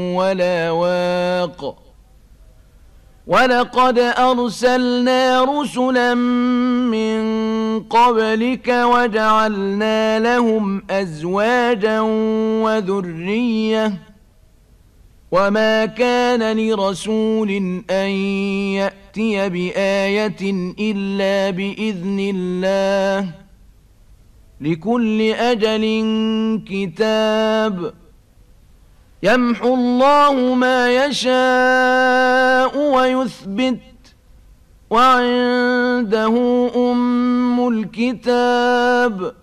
ولا واق ولقد أرسلنا رسلا من قبلك وجعلنا لهم أزواجا وذرية وما كان لرسول أن يأتي بآية إلا بإذن الله لكل أجل كتاب يمحو الله ما يشاء ويثبت وعنده أم الكتاب